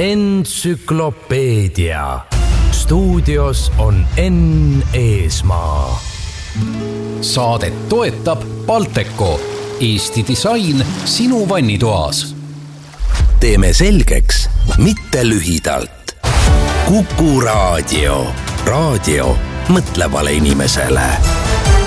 Entsüklopeedia. Stuudios on Enn Eesmaa. Saadet toetab Balteco, Eesti disain sinu vannitoas. Teeme selgeks, mitte lühidalt. Kuku Raadio. Raadio mõtlevale inimesele.